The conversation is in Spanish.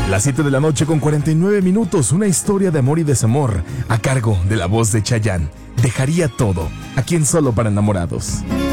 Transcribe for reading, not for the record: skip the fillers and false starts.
Las 7 de la noche con 49 minutos, una historia de amor y desamor a cargo de la voz de Chayanne. Dejaría todo, aquí en Solo para Enamorados.